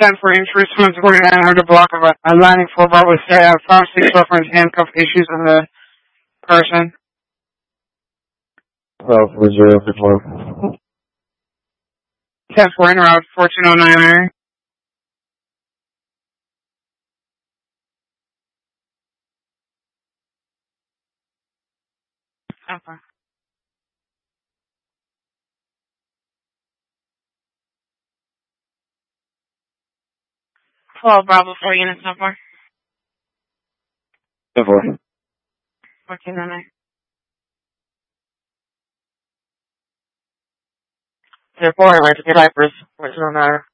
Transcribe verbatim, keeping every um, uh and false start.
ten for intrusive supporting under the block of a, a landing floor bar with stay out five six reference handcuff issues on the person. twelve four zero four. ten for interrupt fourteen oh nine. Okay. twelve Bravo four units so far. ten four. fourteen oh nine. zero four, right to get diapers. fourteen oh nine.